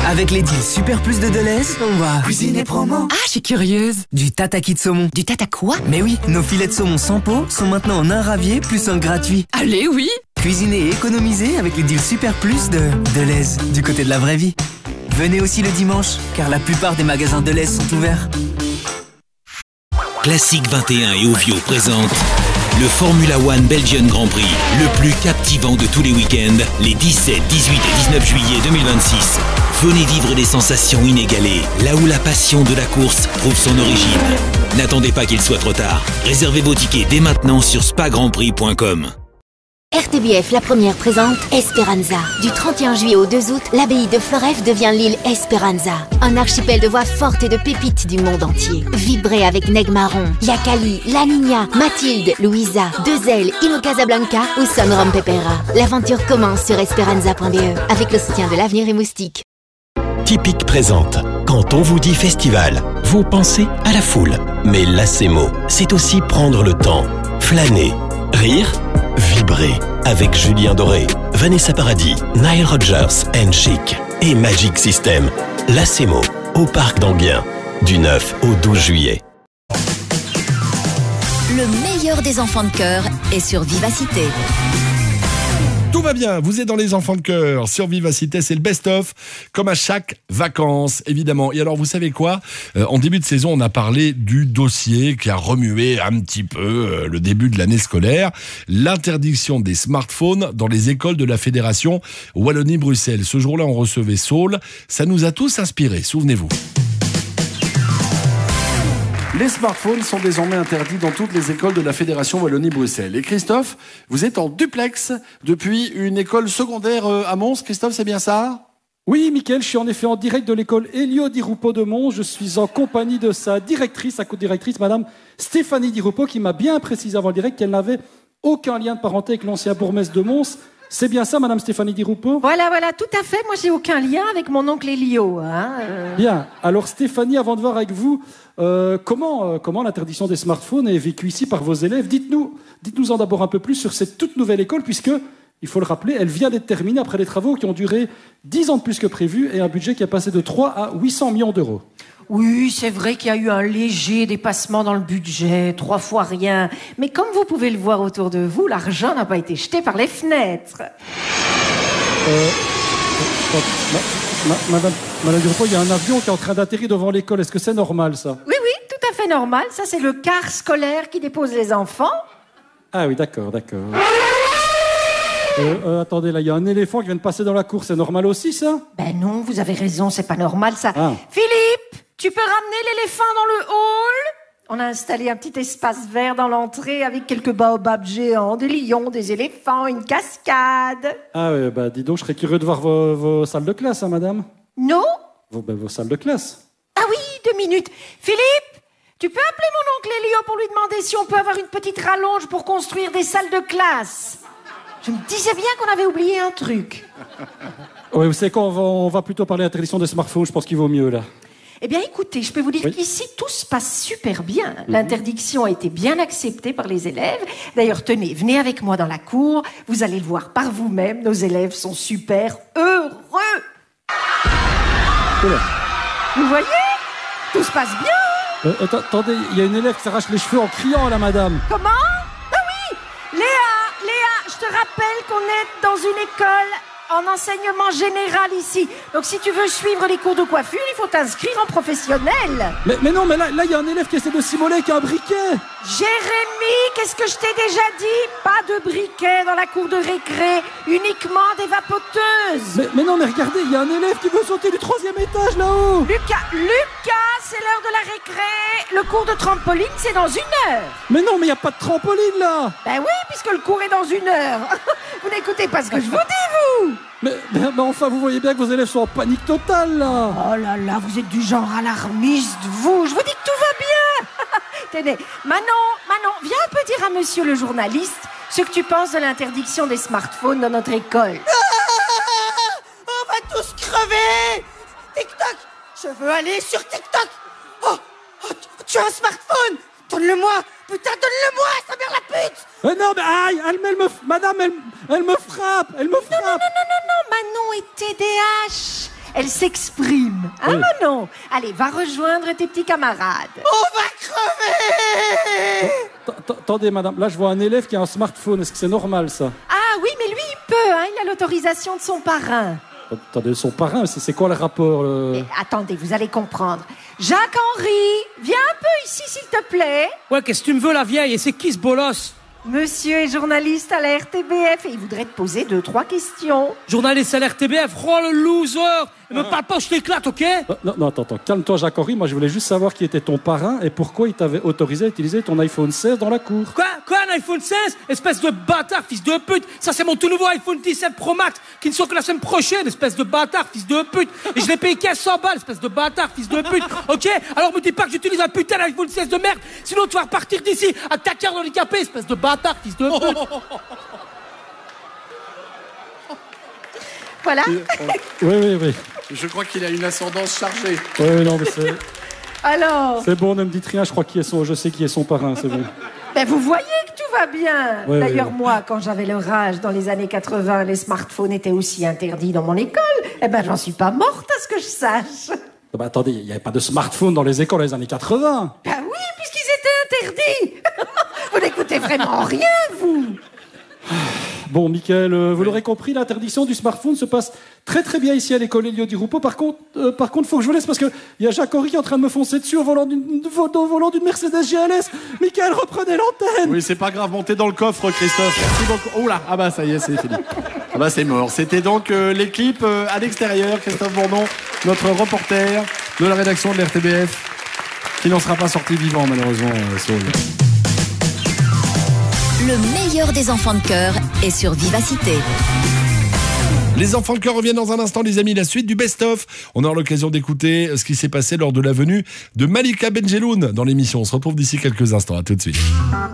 Avec les deals Super Plus de Deleuze, on va cuisiner promo. Ah, je suis curieuse. Du tataki de saumon. Du tata quoi? Mais oui, nos filets de saumon sans peau sont maintenant en un ravier plus un gratuit. Allez, oui. Cuisiner et économiser avec les deals Super Plus de Deleuze, du côté de la vraie vie. Venez aussi le dimanche, car la plupart des magasins Deleuze sont ouverts. Classique 21 et Ovio présente le Formula One Belgian Grand Prix, le plus captivant de tous les week-ends, les 17, 18 et 19 juillet 2026. Venez vivre des sensations inégalées, là où la passion de la course trouve son origine. N'attendez pas qu'il soit trop tard. Réservez vos tickets dès maintenant sur spagrandprix.com. RTBF, la première présente Esperanza. Du 31 juillet au 2 août, l'abbaye de Floreffe devient l'île Esperanza. Un archipel de voix fortes et de pépites du monde entier. Vibrez avec Neg Marron, Yakali, La Niña, Mathilde, Louisa, Deux-Ailes, Ino Casablanca ou Son Rom Pepera. L'aventure commence sur esperanza.be avec le soutien de l'Avenir et Moustique. Typique présente. Quand on vous dit festival, vous pensez à la foule. Mais l'ACEMO, c'est aussi prendre le temps, flâner, rire, vibrer avec Julien Doré, Vanessa Paradis, Nile Rodgers and Chic et Magic System. L'ACEMO au Parc d'Enghien du 9 au 12 juillet. Le meilleur des enfants de chœur est sur Vivacité. Tout va bien, vous êtes dans les enfants de chœur sur Vivacité, c'est le best-of, comme à chaque vacances, évidemment. Et alors, vous savez quoi ? En début de saison, on a parlé du dossier qui a remué un petit peu le début de l'année scolaire, l'interdiction des smartphones dans les écoles de la Fédération Wallonie-Bruxelles. Ce jour-là, on recevait Saul, ça nous a tous inspirés, souvenez-vous. Les smartphones sont désormais interdits dans toutes les écoles de la Fédération Wallonie-Bruxelles. Et Christophe, vous êtes en duplex depuis une école secondaire à Mons. Christophe, c'est bien ça ? Oui, Mickaël, je suis en effet en direct de l'école Elio Di Rupo de Mons. Je suis en compagnie de sa directrice, sa co-directrice, madame Stéphanie Di Rupo, qui m'a bien précisé avant le direct qu'elle n'avait aucun lien de parenté avec l'ancien bourgmestre de Mons. C'est bien ça, madame Stéphanie Di Rupo ? Voilà, tout à fait. Moi, j'ai aucun lien avec mon oncle Elio. Bien. Alors, Stéphanie, avant de voir avec vous comment l'interdiction des smartphones est vécue ici par vos élèves, dites-nous-en d'abord un peu plus sur cette toute nouvelle école, puisque, il faut le rappeler, elle vient d'être terminée après des travaux qui ont duré 10 ans de plus que prévu et un budget qui a passé de 3 à 800 millions d'euros. Oui, c'est vrai qu'il y a eu un léger dépassement dans le budget, 3 fois rien. Mais comme vous pouvez le voir autour de vous, l'argent n'a pas été jeté par les fenêtres. Madame Durepo, il y a un avion qui est en train d'atterrir devant l'école. Est-ce que c'est normal, ça ? Oui, tout à fait normal. Ça, c'est le car scolaire qui dépose les enfants. Ah oui, d'accord. Attendez, là, il y a un éléphant qui vient de passer dans la cour. C'est normal aussi, ça ? Ben non, vous avez raison, c'est pas normal, ça. Ah. Philippe, tu peux ramener l'éléphant dans le hall ? On a installé un petit espace vert dans l'entrée avec quelques baobabs géants, des lions, des éléphants, une cascade. Ah oui, dis donc, je serais curieux de voir vos salles de classe, hein, madame ? Non ? Vos salles de classe. Ah oui, 2 minutes. Philippe, tu peux appeler mon oncle Elio pour lui demander si on peut avoir une petite rallonge pour construire des salles de classe. Je me disais bien qu'on avait oublié un truc. Oui, vous savez quoi, on va plutôt parler d'interdiction des smartphones, je pense qu'il vaut mieux, là. Eh bien, écoutez, je peux vous dire qu'ici, tout se passe super bien. L'interdiction a été bien acceptée par les élèves. D'ailleurs, tenez, venez avec moi dans la cour. Vous allez le voir par vous-même. Nos élèves sont super heureux. Vous voyez ? Tout se passe bien. Attendez, il y a une élève qui s'arrache les cheveux en criant, là, madame. Comment ? Ah oui ! Léa, je te rappelle qu'on est dans une école en enseignement général ici. Donc si tu veux suivre les cours de coiffure, il faut t'inscrire en professionnel. Mais non, mais là, il y a un élève qui essaie de simuler qu'il y a un briquet. Jérémy, qu'est-ce que je t'ai déjà dit ? Pas de briquet dans la cour de récré, uniquement des vapoteuses. Mais non, mais regardez, il y a un élève qui veut sauter du 3e étage là-haut. Lucas, c'est l'heure de la récré. Le cours de trampoline, c'est dans 1 heure. Mais non, mais il n'y a pas de trampoline là. Ben oui, puisque le cours est dans 1 heure. Vous n'écoutez pas ce que je vous dis, vous. Mais enfin, vous voyez bien que vos élèves sont en panique totale, là. Oh là là, vous êtes du genre alarmiste, vous. Je vous dis que tout va bien. Tenez, Manon, viens un peu dire à monsieur le journaliste ce que tu penses de l'interdiction des smartphones dans notre école. On va tous crever. TikTok, je veux aller sur TikTok. Oh, tu as un smartphone. Donne-le-moi. Putain, donne-le-moi, sa mère la pute. Non, mais aïe, madame, elle me frappe. Non, Manon est TDAH. elle s'exprime. Ah Oui. non. Allez, va rejoindre tes petits camarades. On va crever! Attendez, madame, là je vois un élève qui a un smartphone. Est-ce que c'est normal ça? Ah oui, mais lui, il peut, hein, il a l'autorisation de son parrain. Attendez, son parrain, c'est quoi le rapport Mais attendez, vous allez comprendre. Jacques-Henri, viens un peu ici, s'il te plaît. Ouais, qu'est-ce que tu me veux, la vieille? Et c'est qui ce bolos? Monsieur est journaliste à la RTBF et il voudrait te poser 2-3 questions. Journaliste à la RTBF, oh le loser! Me parle pas, je t'éclate, ok? Non, attends, calme-toi, Jacques-Henri. Moi, je voulais juste savoir qui était ton parrain et pourquoi il t'avait autorisé à utiliser ton iPhone 16 dans la cour. Quoi, un iPhone 16? Espèce de bâtard, fils de pute! Ça, c'est mon tout nouveau iPhone 17 Pro Max qui ne sort que la semaine prochaine, espèce de bâtard, fils de pute! Et je l'ai payé 1500 balles, espèce de bâtard, fils de pute! Ok? Alors me dis pas que j'utilise un putain d'iPhone 16 de merde, sinon tu vas repartir d'ici à ta carte handicapée, espèce de bâtard, fils de pute! Voilà. Oui. Je crois qu'il a une ascendance chargée. Oui, non, mais c'est... Alors, C'est bon, ne me dites rien, je sais qui est son parrain, c'est bon. ben vous voyez que tout va bien. Ouais, D'ailleurs, ouais. moi, quand j'avais leur âge, dans les années 80, les smartphones étaient aussi interdits dans mon école. Eh ben, j'en suis pas morte, à ce que je sache. Ah bah, attendez, il n'y avait pas de smartphone dans les écoles dans les années 80. Ben oui, puisqu'ils étaient interdits. Vous n'écoutez vraiment rien, vous. Bon, Mickaël, vous l'aurez compris, l'interdiction du smartphone se passe très très bien ici à l'école Elio Di Rupo. Par contre, faut que je vous laisse parce que il y a Jacques-Henri qui est en train de me foncer dessus au volant d'une Mercedes GLS. Mickaël, reprenez l'antenne. Oui, c'est pas grave, montez dans le coffre, Christophe. Merci beaucoup. Oula, ah bah ça y est, c'est fini. Ah bah c'est mort. C'était donc l'équipe à l'extérieur, Christophe Bourdon, notre reporter de la rédaction de l'RTBF, qui n'en sera pas sorti vivant malheureusement, Saul. Le meilleur des enfants de cœur est sur Vivacité. Les enfants de cœur reviennent dans un instant, les amis. La suite du best-of. On aura l'occasion d'écouter ce qui s'est passé lors de la venue de Malika Benjeloun dans l'émission. On se retrouve d'ici quelques instants. À tout de suite.